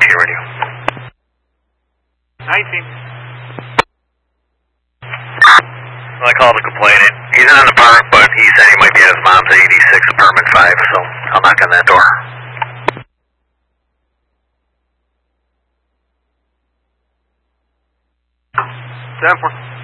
get radio. 19. I called the complainant. He's in an apartment, but he said he might be at his mom's at 86 apartment 5, so I'll knock on that door. 10-4.